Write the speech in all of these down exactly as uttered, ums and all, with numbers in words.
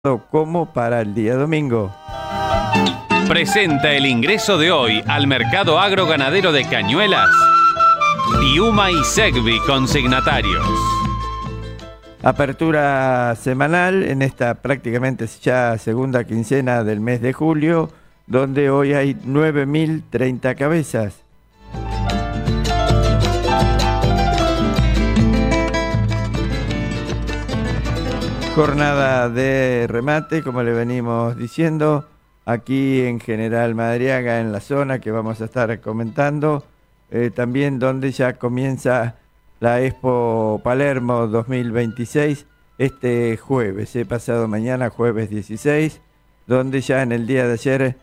como para el día domingo. Presenta el ingreso de hoy al mercado agroganadero de Cañuelas Piuma y Segvi consignatarios. Apertura semanal en esta prácticamente ya segunda quincena del mes de julio, donde hoy hay nueve mil treinta cabezas. Jornada de remate, como le venimos diciendo, aquí en General Madariaga, en la zona que vamos a estar comentando, eh, también donde ya comienza la Expo Palermo dos mil veintiséis, este jueves, eh, pasado mañana, jueves dieciséis, donde ya en el día de ayer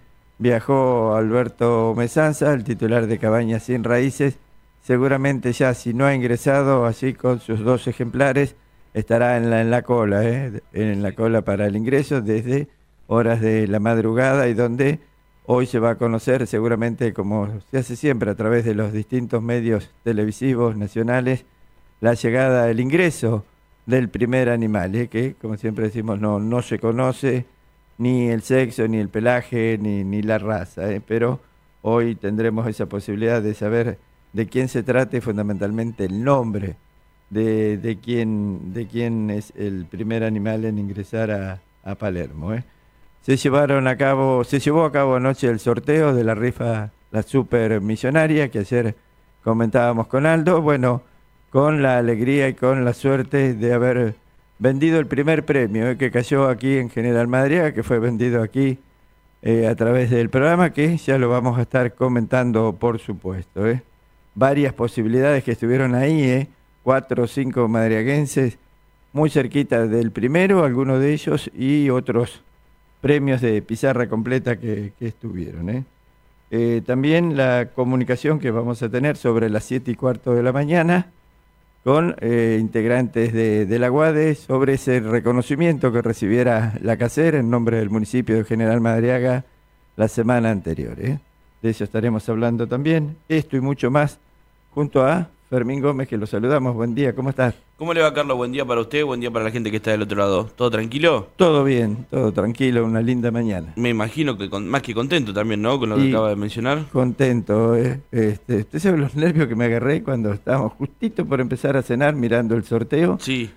viajó Alberto Mesanza, el titular de Cabañas Sin Raíces. Seguramente ya, si no ha ingresado, así con sus dos ejemplares, estará en la, en la cola, ¿eh? en la cola para el ingreso desde horas de la madrugada, y donde hoy se va a conocer seguramente, como se hace siempre a través de los distintos medios televisivos nacionales, la llegada, el ingreso del primer animal, ¿eh? que como siempre decimos no, no se conoce ni el sexo, ni el pelaje, ni, ni la raza, ¿eh? pero hoy tendremos esa posibilidad de saber de quién se trata y fundamentalmente el nombre De, de, quién, de quién es el primer animal en ingresar a, a Palermo. ¿eh? Se llevaron a cabo, se llevó a cabo anoche el sorteo de la rifa La Super Millonaria, que ayer comentábamos con Aldo, bueno, con la alegría y con la suerte de haber vendido el primer premio, ¿eh? que cayó aquí en General Madariaga, que fue vendido aquí eh, a través del programa, que ya lo vamos a estar comentando, por supuesto. ¿eh? Varias posibilidades que estuvieron ahí, ¿eh? cuatro o cinco madriaguenses muy cerquita del primero, algunos de ellos, y otros premios de pizarra completa que, que estuvieron. ¿eh? Eh, también la comunicación que vamos a tener sobre las siete y cuarto de la mañana con eh, integrantes de, de la UADE sobre ese reconocimiento que recibiera la CACER en nombre del municipio de General Madariaga la semana anterior. ¿eh? De eso estaremos hablando también. Esto y mucho más junto a Fermín Gómez, que lo saludamos. Buen día, ¿cómo estás? ¿Cómo le va, Carlos? Buen día para usted, buen día para la gente que está del otro lado. ¿Todo tranquilo? Todo bien, todo tranquilo, una linda mañana. Me imagino que con, más que contento también, ¿no? Con lo que y acaba de mencionar. Contento, ¿eh? Este, ¿Usted sabe los nervios que me agarré cuando estábamos justito por empezar a cenar mirando el sorteo? Sí.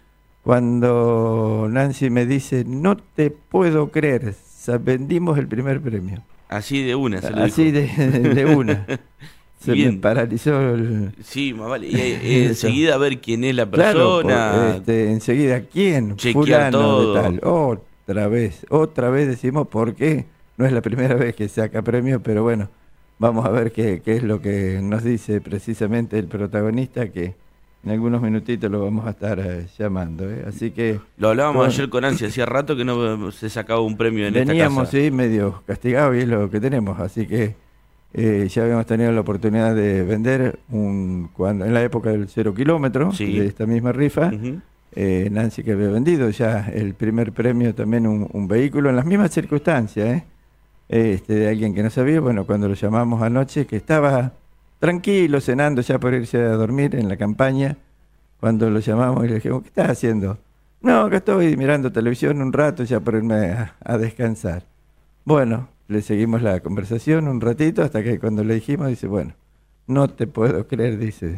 Cuando Nancy me dice, no te puedo creer, vendimos el primer premio. Así de una, se lo Así dijo. de, de una. Se Bien. me paralizó el... Sí, más vale. Y eh, enseguida a ver quién es la persona. Claro, por, este, enseguida, ¿quién? Chequear Fulano todo. de tal. Otra vez, otra vez decimos por qué. No es la primera vez que saca premio, pero bueno, vamos a ver qué, qué es lo que nos dice precisamente el protagonista, que en algunos minutitos lo vamos a estar eh, llamando. ¿eh? Así que... Lo hablábamos bueno, ayer con Ansia, hacía rato que no se sacaba un premio en veníamos, esta casa. sí, medio castigados, y es lo que tenemos, así que... Eh, ya habíamos tenido la oportunidad de vender un, cuando en la época del cero kilómetro, Sí. de esta misma rifa. Uh-huh. eh, Nancy, que había vendido ya el primer premio, también un, un vehículo en las mismas circunstancias, ¿eh? este, de alguien que no sabía. Bueno, cuando lo llamamos anoche, que estaba tranquilo, cenando ya por irse a dormir en la campaña, cuando lo llamamos y le dijimos, ¿qué estás haciendo? No, que estoy mirando televisión un rato ya por irme a, a descansar. Bueno, le seguimos la conversación un ratito hasta que cuando le dijimos, dice, bueno, no te puedo creer, dice.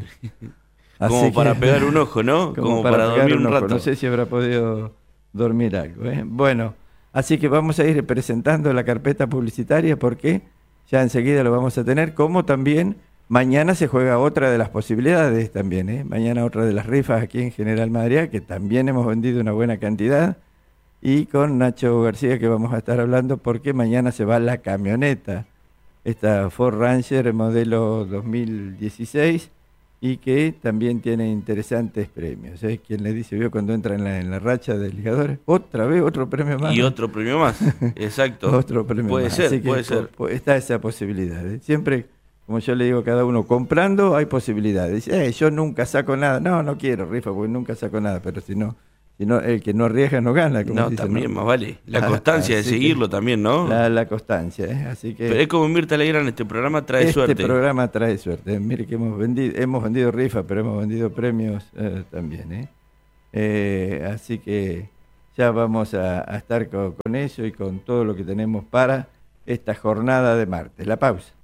Así como para que, pegar un ojo, ¿no? Como, como para, para, pegar dormir un un ojo. rato. No sé si habrá podido dormir algo. ¿eh? Bueno, así que vamos a ir presentando la carpeta publicitaria, porque ya enseguida lo vamos a tener, como también mañana se juega otra de las posibilidades también. ¿eh? Mañana otra de las rifas aquí en General Madariaga, que también hemos vendido una buena cantidad. Y con Nacho García, que vamos a estar hablando, porque mañana se va la camioneta, esta Ford Ranger modelo dos mil dieciséis, y que también tiene interesantes premios. ¿eh? Quien le dice, vio cuando entra en la, en la racha de ligadores, otra vez otro premio más. Y ¿no? otro premio más, exacto. Otro premio puede más. ser, Así que puede ser. po- está esa posibilidad. ¿eh? Siempre, como yo le digo a cada uno, comprando hay posibilidades. Dice, eh, yo nunca saco nada. No, no quiero rifa, porque nunca saco nada, pero si no... Si no, el que no arriesga no gana, como No, dicen, también ¿no? más vale. La Ah, constancia de así seguirlo que también, ¿no? La, la constancia, ¿eh? Así que Pero es como Mirta Legrand, este programa trae este suerte. programa trae suerte. Mire que hemos vendido, hemos vendido rifas, pero hemos vendido premios eh, también, ¿eh? Eh, así que ya vamos a, a estar con, con eso y con todo lo que tenemos para esta jornada de martes. La pausa.